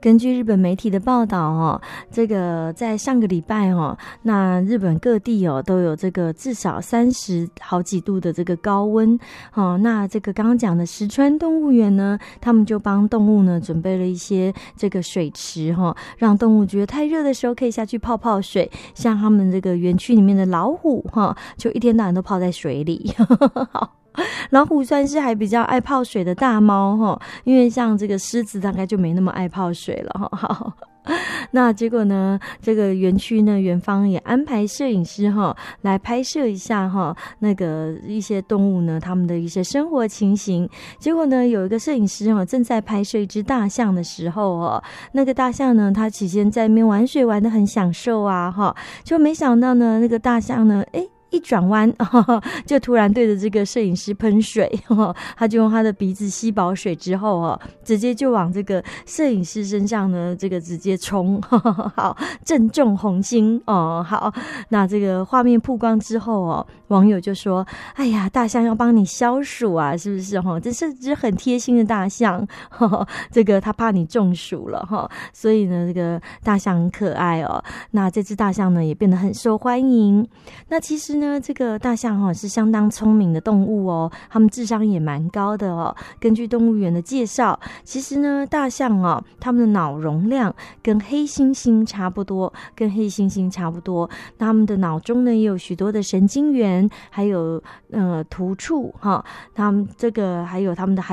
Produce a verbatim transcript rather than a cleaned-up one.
根据日本媒体的报道哦，这个在上个礼拜哦，那日本各地哦都有这个至少三十好几度的这个高温哦。那这个刚刚讲的石川动物园呢，他们就帮动物呢准备了一些这个水池哈、哦，让动物觉得太热的时候可以下去泡泡水。像他们这个园区里面的老虎哈、哦，就一天到晚都泡在水里。好。老虎算是还比较爱泡水的大猫哈，因为像这个狮子大概就没那么爱泡水了哈。好，那结果呢，这个园区呢，园方也安排摄影师哈来拍摄一下哈那个一些动物呢他们的一些生活情形。结果呢，有一个摄影师哈正在拍摄一只大象的时候哦，那个大象呢，它起先在那边玩水玩得很享受啊哈，就没想到呢，那个大象呢，哎。一转弯、哦、就突然對着这个摄影师喷水、哦、他就用他的鼻子吸饱水之后、哦、直接就往这个摄影师身上呢这个直接冲、哦、好正中红心哦。好，那这个画面曝光之后哦，网友就说哎呀，大象要帮你消暑啊，是不是、哦、这是只很贴心的大象、哦、这个他怕你中暑了、哦、所以呢这个大象很可爱哦。那这只大象呢也变得很受欢迎。那其实呢这个大象哦是相当聪明的动物哦，它们智商也蛮高的哦。根据动物园的介绍，其实呢大象哦，它们的脑容量跟黑猩猩差不多，跟黑猩猩差不多。那它们的脑中呢也有许多的神经元，还有呃突触哈，它们这个还有它们的